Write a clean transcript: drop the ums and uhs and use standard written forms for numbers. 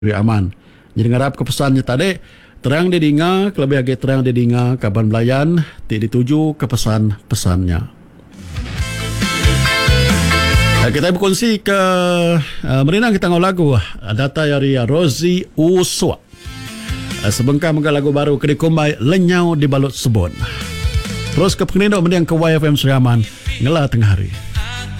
aman. Jadi ngarap ke pesannya tadi, terang di dinga, kelebih agak terang di dinga, kaban belayan, dituju ke pesan-pesannya. Kita berkongsi ke Merina kita ngau lagu data dari Rosie Uswa. Sebengkang menggal lagu baru kini kumbai lenyau di balut sebon. Terus ke pengendok mendiang ke YFM Seriaman ngelah tengah hari.